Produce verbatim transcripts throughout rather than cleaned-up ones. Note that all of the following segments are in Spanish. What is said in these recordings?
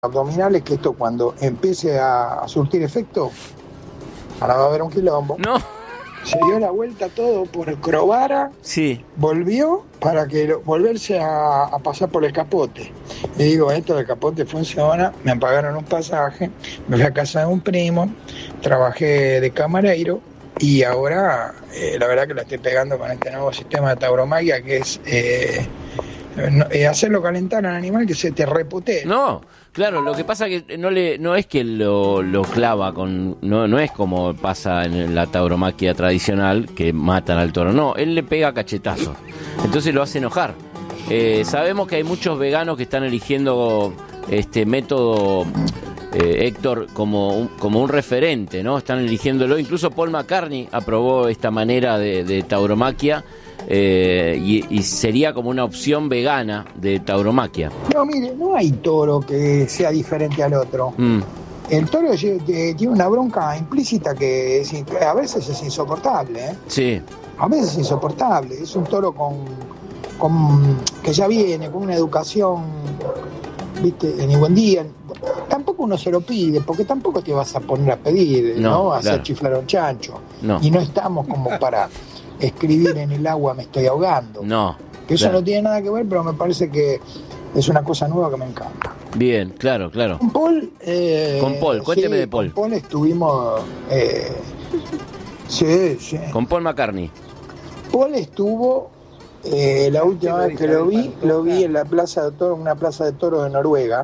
abdominales, que esto cuando empiece a surtir efecto, ahora va a haber un quilombo. No. Se dio la vuelta todo por Crovara, sí. Volvió para que lo, volverse a, a pasar por el capote. Y digo, esto del capote funciona, me pagaron un pasaje, me fui a casa de un primo, trabajé de camarero y ahora eh, la verdad que la estoy pegando con este nuevo sistema de tauromaquia que es eh, no, eh, hacerlo calentar al animal que se te reputee. No. Claro, lo que pasa que no le no es que lo, lo clava con no no es como pasa en la tauromaquia tradicional que matan al toro, no, él le pega cachetazos, entonces lo hace enojar. Eh, sabemos que hay muchos veganos que están eligiendo este método eh, Héctor como un, como un referente, ¿no? Están eligiéndolo, incluso Paul McCartney aprobó esta manera de, de tauromaquia. Eh, y, y sería como una opción vegana de tauromaquia. No, mire, no hay toro que sea diferente al otro. Mm. El toro tiene una bronca implícita que es, a veces es insoportable, ¿eh? Sí. A veces es insoportable. Es un toro con, con que ya viene con una educación, viste, ni buen día. Tampoco uno se lo pide, porque tampoco te vas a poner a pedir, ¿no? ¿no? A claro. hacer chiflar a un chancho. No. Y no estamos como para escribir en el agua me estoy ahogando. No. Que eso claro. no tiene nada que ver, pero me parece que es una cosa nueva que me encanta. Bien, claro, claro. Con Paul... Eh, con Paul, cuénteme sí, de Paul. Con Paul estuvimos... Eh, sí, sí. Con Paul McCartney. Paul estuvo... Eh, la última vez que lo vi, lo vi en la plaza de toros, una plaza de toros de Noruega,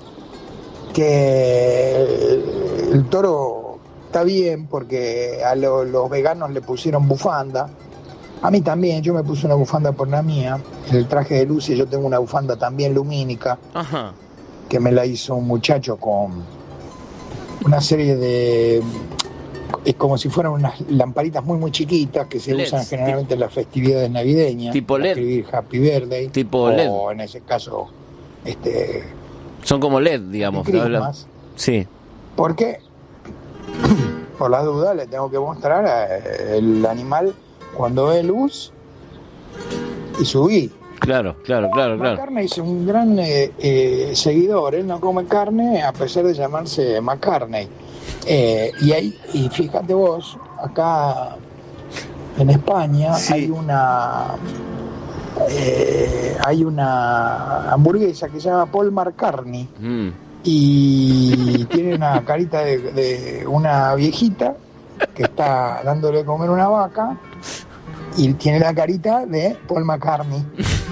que el toro... Está bien porque a lo, los veganos le pusieron bufanda. A mí también, yo me puse una bufanda por la mía. En el traje de Lucy yo tengo una bufanda también lumínica. Ajá. Que me la hizo un muchacho con una serie de... Es como si fueran unas lamparitas muy muy chiquitas que se L E Ds, usan generalmente tipo, en las festividades navideñas. Tipo L E D. Para escribir Happy Birthday. Tipo o L E D. O en ese caso... este Son como L E D, digamos. Christmas. Sí. ¿Por qué? Por la duda le tengo que mostrar el animal cuando ve luz y subí. Claro, claro, claro, claro. McCartney es un gran eh, eh, seguidor, él no come carne a pesar de llamarse McCartney. Eh, y ahí, y fíjate vos, acá en España sí. hay una eh, hay una hamburguesa que se llama Paul McCartney. Mm. Y tiene una carita de, de una viejita que está dándole de comer una vaca y tiene la carita de Paul McCartney.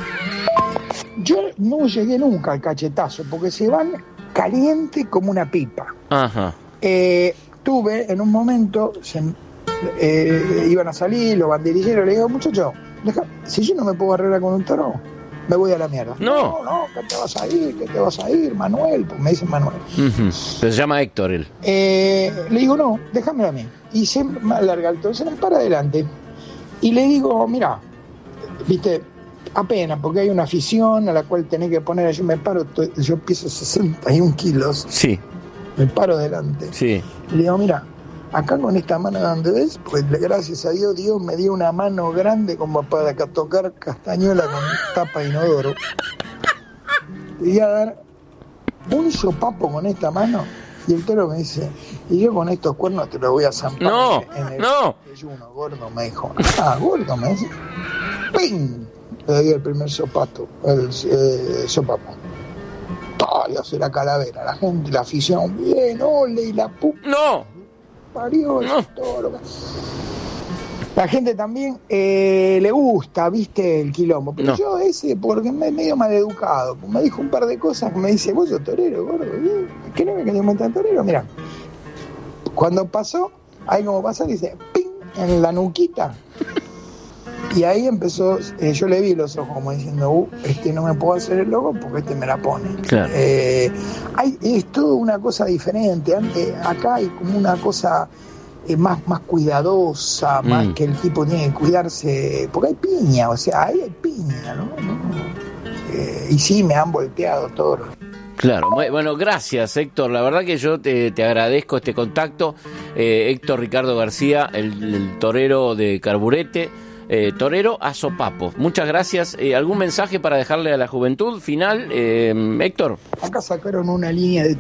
Yo no llegué nunca al cachetazo porque se van caliente como una pipa. Ajá. Eh, tuve en un momento, se, eh, iban a salir los banderilleros, le digo, muchacho, deja, si yo no me puedo arreglar con un toro, me voy a la mierda. No, no, no, ¿qué te vas a ir? ¿Qué te vas a ir, Manuel? Pues me dicen Manuel. Uh-huh. Pero se llama Héctor él. Eh, le digo, no, déjame a mí. Y se me alarga el toro, se me para adelante. Y le digo, mira, viste, apenas, porque hay una afición a la cual tenés que poner, yo me paro, yo peso sesenta y un kilos. Sí. Me paro adelante. Sí. Y le digo, mira, acá con esta mano donde ves, pues gracias a Dios, Dios me dio una mano grande como para tocar castañuela con tapa de inodoro. Le voy a dar un sopapo con esta mano y el toro me dice, y yo con estos cuernos te lo voy a zampar. No, en el no. desayuno, gordo, me dijo. Ah, gordo, me dice. ¡Ping! Le doy el primer sopato, el eh, sopapo. Y hace la calavera, la gente, la afición, bien, ole, y la puta. ¡No! Parió, no. Toro. La gente también eh, le gusta, viste, el quilombo. Pero no. Yo ese, porque me medio maleducado. Me dijo un par de cosas que me dice, vos sos torero, gordo. ¿Qué no me quería montar torero? Mira, cuando pasó, ahí como pasa, dice, ping, en la nuquita. Y ahí empezó, eh, yo le vi los ojos como diciendo, uh, este no me puedo hacer el loco porque este me la pone. Claro. Eh, hay, es todo una cosa diferente. Antes, acá hay como una cosa eh, más, más cuidadosa, mm. más que el tipo tiene que cuidarse, porque hay piña, o sea, ahí hay piña, ¿no? ¿No? Eh, y sí, me han volteado todos. Claro, bueno, gracias Héctor, la verdad que yo te, te agradezco este contacto. eh, Héctor Ricardo García, el, el torero de Carburete, eh, torero a sopapos. Muchas gracias. Eh, ¿Algún mensaje para dejarle a la juventud final, eh, Héctor? Acá sacaron una línea de